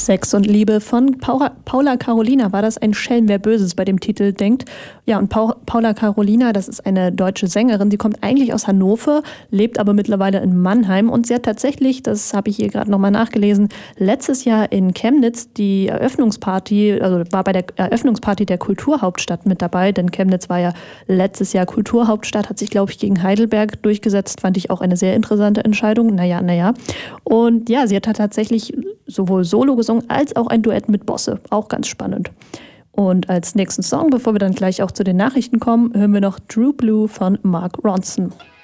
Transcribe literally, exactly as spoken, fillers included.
Sex und Liebe von Paula, Paula Carolina war das ein Schelm, wer Böses bei dem Titel denkt. Ja, und Pau, Paula Carolina, das ist eine deutsche Sängerin, die kommt eigentlich aus Hannover, lebt aber mittlerweile in Mannheim und sie hat tatsächlich, das habe ich hier gerade nochmal nachgelesen, letztes Jahr in Chemnitz die Eröffnungsparty, also war bei der Eröffnungsparty der Kulturhauptstadt mit dabei, denn Chemnitz war ja letztes Jahr Kulturhauptstadt, hat sich, glaube ich, gegen Heidelberg durchgesetzt, fand ich auch eine sehr interessante Entscheidung, naja, naja. Und ja, sie hat tatsächlich sowohl Solo gesungen als auch ein Duett mit Bosse, auch ganz spannend. Und als nächsten Song, bevor wir dann gleich auch zu den Nachrichten kommen, hören wir noch True Blue von Mark Ronson.